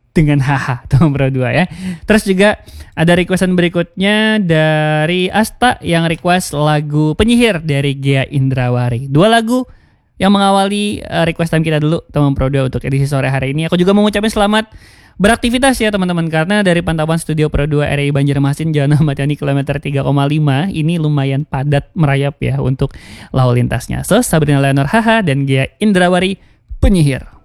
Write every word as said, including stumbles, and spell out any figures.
dengan haha teman Pro dua ya. Terus juga ada requestan berikutnya dari Asta yang request lagu Penyihir dari Ghea Indrawari. Dua lagu yang mengawali uh, requestan kita dulu teman Pro dua untuk edisi sore hari ini. Aku juga mau ngucapin selamat beraktivitas ya teman-teman, karena dari pantauan studio Pro dua R I Banjarmasin Jalan Ahmad Yani kilometer tiga koma lima ini lumayan padat merayap ya untuk lalu lintasnya. So Sabrina Leonor haha dan Ghea Indrawari Penyihir.